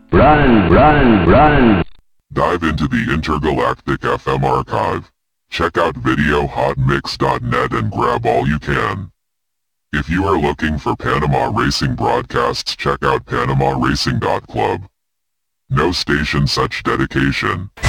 Run, run, run. Dive into the Intergalactic FM archive. Check out videohotmix.net and grab all you can. If you are looking for Panama Racing broadcasts, check out PanamaRacing.club. No station such dedication.